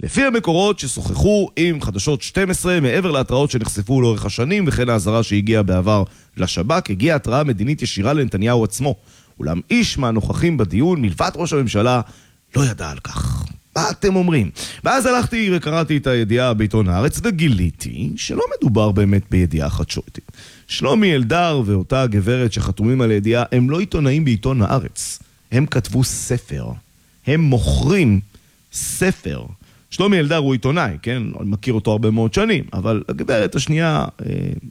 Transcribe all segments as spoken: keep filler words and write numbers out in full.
לפי המקורות ששוחחו עם חדשות שתים עשרה, מעבר להתראות שנחשפו לאורך השנים, וכן ההזרה שהגיעה בעבר לשב"כ, הגיעה התראה מדינית ישירה לנתניהו עצמו. אולם איש מהנוכחים בדיון, מלבד ראש הממשלה, לא ידע על כך. מה אתם אומרים? ואז הלכתי וקראתי את הידיעה בעיתון הארץ, וגיליתי שלא מדובר באמת בידיעה חדשותית. שלומי אלדר ואותה גברת שחתומים על הידיעה, הם לא עיתונאים בעיתון הארץ. הם כתבו ספר. הם מוכרים ספר. שלומי אלדר הוא עיתונאי, כן? אני מכיר אותו הרבה מאוד שנים, אבל הגברת השנייה, אה,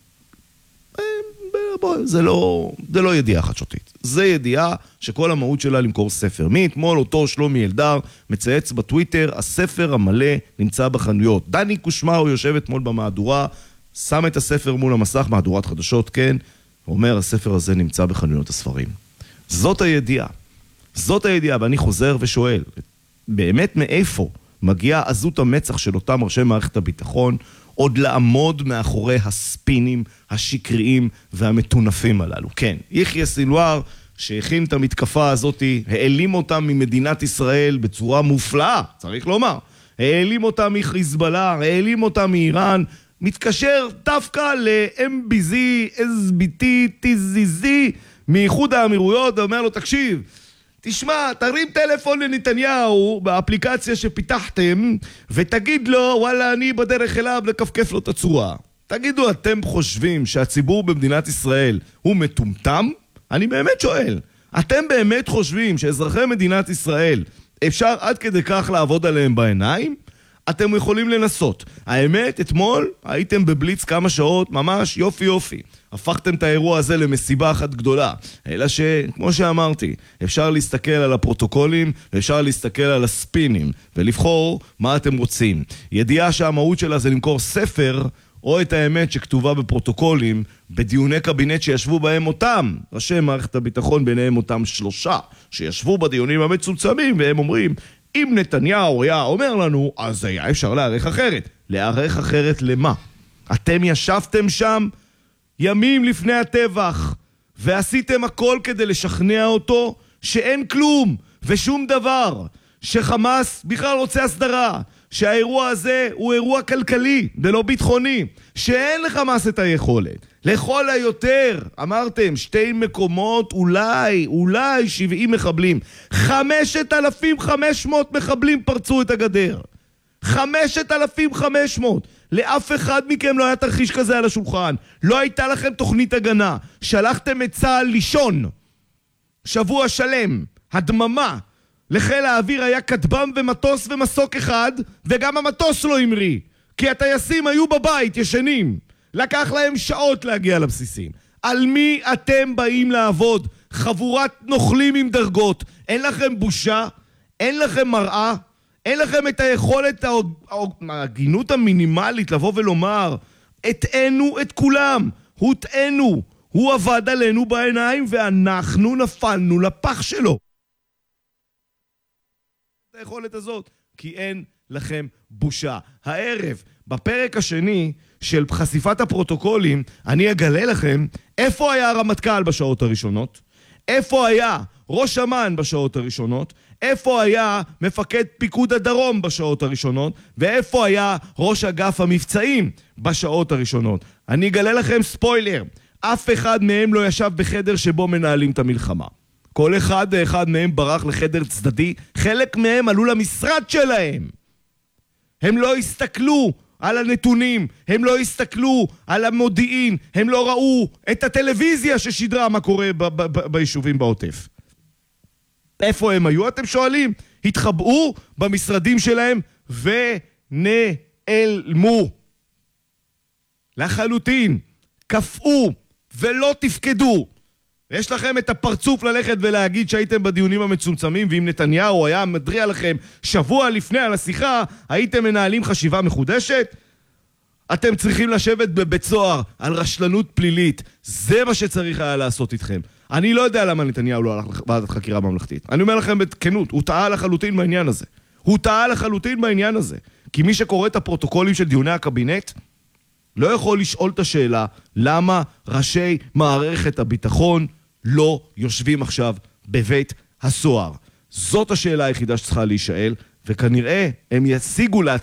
אה, בוא, זה לא, זה לא ידיעה חדשותית. זה ידיעה שכל המהות שלה למכור ספר. מאתמול אותו שלומי אלדר מצייץ בטוויטר, הספר המלא נמצא בחנויות. דני קושמרו יושב אתמול במהדורה, שם את הספר מול המסך, מהדורת חדשות, כן? אומר, הספר הזה נמצא בחנויות הספרים. זאת הידיעה. זאת הידיעה, ואני חוזר ושואל, באמת מאיפה מגיעה עזות המצח של אותם ראשי מערכת הביטחון, עוד לעמוד מאחורי הספינים השקריים והמטונפים הללו. כן, יחיא סינואר שהכין את המתקפה הזאת, העלים אותה ממדינת ישראל בצורה מופלאה, צריך לומר. העלים אותה מחיזבאללה, העלים אותה מאיראן, מתקשר דווקא ל-אם בי זי, אס בי טי, טי זי זי, מאיחוד האמירויות, ואומר לו, תקשיב, תשמע, תרים טלפון לנתניהו באפליקציה שפיתחתם, ותגיד לו, וואלה, אני בדרך אליו לקפקף לו את הצורה. תגידו, אתם חושבים שהציבור במדינת ישראל הוא מטומטם? אני באמת שואל. אתם באמת חושבים שאזרחי מדינת ישראל אפשר עד כדי כך לעבוד עליהם בעיניים? אתם יכולים לנסות. האמת, אתמול הייתם בבליץ כמה שעות, ממש יופי יופי. הפכתם את האירוע הזה למסיבה אחת גדולה. אלא שכמו שאמרתי, אפשר להסתכל על הפרוטוקולים, ואפשר להסתכל על הספינים, ולבחור מה אתם רוצים. ידיעה שהמהות שלה זה למכור ספר, או את האמת שכתובה בפרוטוקולים, בדיוני קבינט שישבו בהם אותם, ראשי מערכת הביטחון ביניהם אותם שלושה, שישבו בדיונים המצומצמים, והם אומרים, אם נתניהו היה אומר לנו, אז היה אפשר להערך אחרת. להערך אחרת למה? אתם ישבתם שם ימים לפני הטבח, ועשיתם הכל כדי לשכנע אותו שאין כלום ושום דבר, שחמאס בכלל רוצה הסדרה, שהאירוע הזה הוא אירוע כלכלי ולא ביטחוני, שאין לחמאס את היכולת. לכל היותר, אמרתם, שתי מקומות, אולי, אולי שבעים מחבלים. חמשת אלפים וחמש מאות מחבלים פרצו את הגדר. חמשת אלפים וחמש מאות. לאף אחד מכם לא היה תרחיש כזה על השולחן. לא הייתה לכם תוכנית הגנה. שלחתם את צה"ל לישון. שבוע שלם. הדממה. לחיל האוויר היה כטב"ם ומטוס ומסוק אחד, וגם המטוס לא המריא. כי הטייסים היו בבית, ישנים. לקח להם שעות להגיע לבסיסים. על מי אתם באים לעבוד? חבורת נוכלים עם דרגות. אין לכם בושה? אין לכם מראה? אין לכם את היכולת, ההגינות המינימלית לבוא ולומר, הטענו את כולם, הוטענו, הוא עבד עלינו בעיניים ואנחנו נפלנו לפח שלו. את היכולת הזאת, כי אין לכם בושה. הערב, בפרק השני של חשיפת הפרוטוקולים, אני אגלה לכם איפה היה הרמטכ"ל בשעות הראשונות, איפה היה ראש אמ"ן בשעות הראשונות, איפה היה מפקד פיקוד הדרום בשעות הראשונות, ואיפה היה ראש אגף המבצעים בשעות הראשונות. אני אגלה לכם ספוילר, אף אחד מהם לא ישב בחדר שבו מנהלים את המלחמה. כל אחד ואחד מהם ברח לחדר צדדי, חלק מהם עלו למשרד שלהם. הם לא הסתכלו על הנתונים, הם לא הסתכלו על המודיעין, הם לא ראו את הטלוויזיה ששידרה מה קורה ב- ב- ב- ביישובים בעוטף. איפה הם היו, אתם שואלים? התחבאו במשרדים שלהם ונעלמו. לחלוטין, קפאו ולא תפקדו. יש לכם את הפרצוף ללכת ולהגיד שהייתם בדיונים המצומצמים, ואם נתניהו היה מדריע לכם שבוע לפני על השיחה, הייתם מנהלים חשיבה מחודשת? אתם צריכים לשבת בבית סוהר על רשלנות פלילית. זה מה שצריך היה לעשות איתכם. אני לא יודע למה נתניהו לא הלך לוועדת חקירה ממלכתית. אני אומר לכם בכנות, הוא טעה לחלוטין בעניין הזה. הוא טעה לחלוטין בעניין הזה. כי מי שקורא את הפרוטוקולים של דיוני הקבינט, לא יכול לשאול את השאלה למה ראשי מערכת הביטחון לא יושבים עכשיו בבית הסוהר. זאת השאלה היחידה שצריכה להישאל, וכנראה הם ישיגו לה